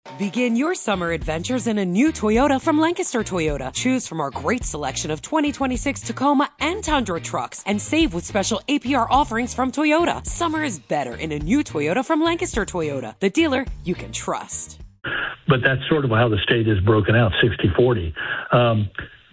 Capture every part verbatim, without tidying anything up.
Begin your summer adventures in a new Toyota from Lancaster Toyota. Choose from our great selection of twenty twenty-six Tacoma and Tundra trucks and save with special A P R offerings from Toyota. Summer is better in a new Toyota from Lancaster Toyota, the dealer you can trust. But that's sort of how the state is broken out, sixty forty. Um,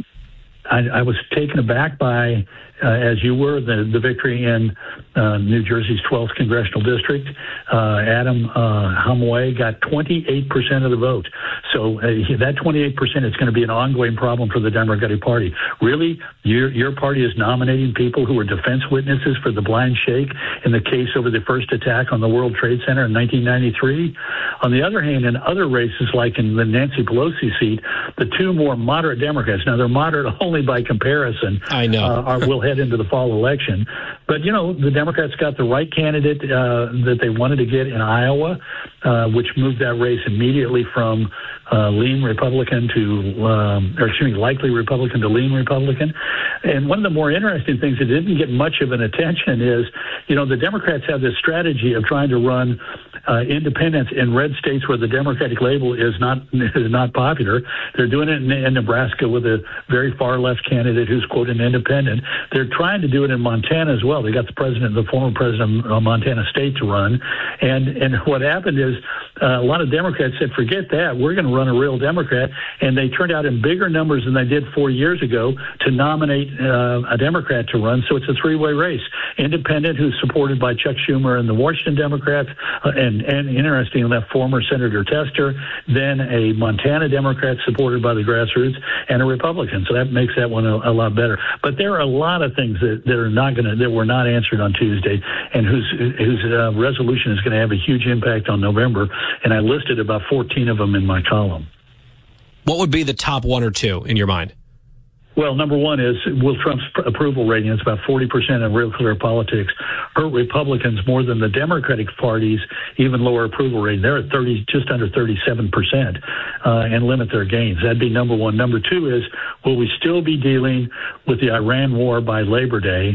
I, I was taken aback by, uh, as you were, the, the victory in uh, New Jersey's twelfth congressional district. Uh, Adam uh, Hamway got twenty-eight percent of the vote. So uh, that twenty-eight percent is going to be an ongoing problem for the Democratic Party. Really, your, your party is nominating people who were defense witnesses for the blind shake in the case over the first attack on the World Trade Center in nineteen ninety-three. On the other hand, in other races, like in the Nancy Pelosi seat, the two more moderate Democrats, now they're moderate only by comparison, I know. uh, are, will head into the fall election. But, you know, the Democrats got the right candidate uh, that they wanted to get in Iowa, uh, which moved that race immediately from uh, lean Republican to, um, or excuse me, likely Republican to lean Republican. And one of the more interesting things that didn't get much of an attention is, you know, the Democrats have this strategy of trying to run uh, independents in red states where the Democratic label is not is not popular. They're doing it in, in Nebraska with a very far left candidate who's, quote, an independent. They're trying to do it in Montana as well. They got the president, the former president of Montana State to run. And and what happened is uh, a lot of Democrats said, forget that. We're going to run a real Democrat. And they turned out in bigger numbers than they did four years ago to nominate uh, a Democrat to run. So it's a three-way race. Independent, who's supported by Chuck Schumer and the Washington Democrats, uh, and, and interestingly, that former Senator Tester, then a Montana Democrat supported by the grassroots, and a Republican. So that makes that one a, a lot better. But there are a lot of things that, that are not going to, that were not answered on Tuesday, and whose whose uh, resolution is going to have a huge impact on November. And I listed about fourteen of them in my column. What would be the top one or two in your mind? Well, number one is Will Trump's approval rating. It's about forty percent in Real Clear Politics. Hurt Republicans more than the Democratic Party's even lower approval rating. They're at thirty, just under thirty-seven percent, uh, and limit their gains. That'd be number one. Number two is, will we still be dealing with the Iran war by Labor Day?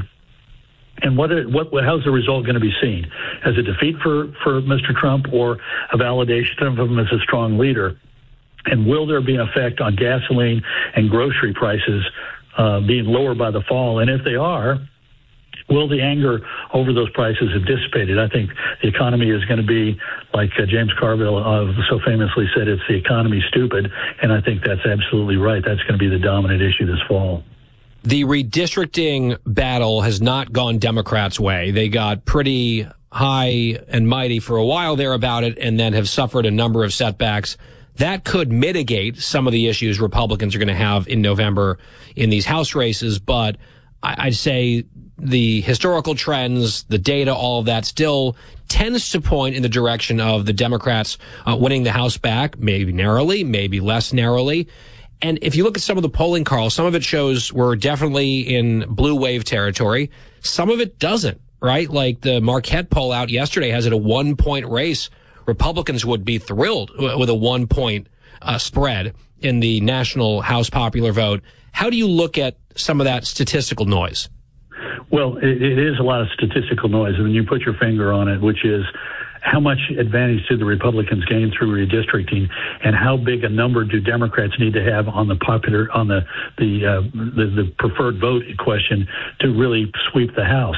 And what, what, how's the result going to be seen? As a defeat for, for Mister Trump, or a validation of him as a strong leader? And will there be an effect on gasoline and grocery prices uh, being lower by the fall? And if they are, will the anger over those prices have dissipated? I think the economy is going to be, like uh, James Carville uh, so famously said, it's the economy stupid. And I think that's absolutely right. That's going to be the dominant issue this fall. The redistricting battle has not gone Democrats' way. They got pretty high and mighty for a while there about it, and then have suffered a number of setbacks. That could mitigate some of the issues Republicans are going to have in November in these House races. But I'd say the historical trends, the data, all of that still tends to point in the direction of the Democrats uh, winning the House back, maybe narrowly, maybe less narrowly. And if you look at some of the polling, Carl, some of it shows we're definitely in blue wave territory. Some of it doesn't, right? Like the Marquette poll out yesterday has it a one-point race. Republicans would be thrilled with a one-point uh, spread in the national House popular vote. How do you look at some of that statistical noise? Well, it, it is a lot of statistical noise, and you put your finger on it, which is how much advantage did the Republicans gain through redistricting, and how big a number do Democrats need to have on the popular, on the the uh, the, the preferred vote question to really sweep the House?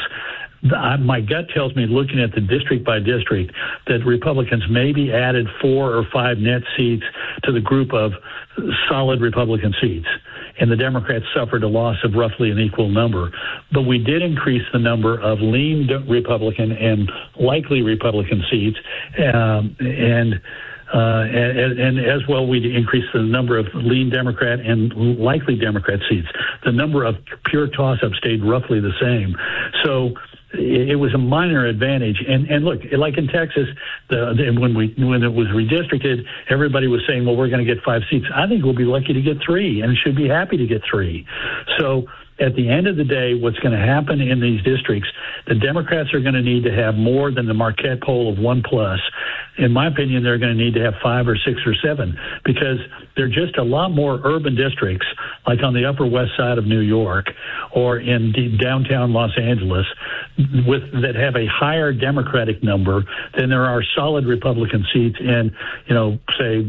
My gut tells me, looking at the district by district, that Republicans maybe added four or five net seats to the group of solid Republican seats, and the Democrats suffered a loss of roughly an equal number. But we did increase the number of lean Republican and likely Republican seats, um, and Uh, and, and as well, we increased the number of lean Democrat and likely Democrat seats. The number of pure toss-up stayed roughly the same. So it, it was a minor advantage. And, and look, like in Texas, the, the, when we when it was redistricted, everybody was saying, well, we're going to get five seats. I think we'll be lucky to get three, and should be happy to get three. So at the end of the day, what's going to happen in these districts, the Democrats are going to need to have more than the Marquette poll of one plus. In my opinion, they're going to need to have five or six or seven, because they're just a lot more urban districts, like on the Upper West Side of New York or in downtown Los Angeles, with that have a higher Democratic number than there are solid Republican seats in, you know, say,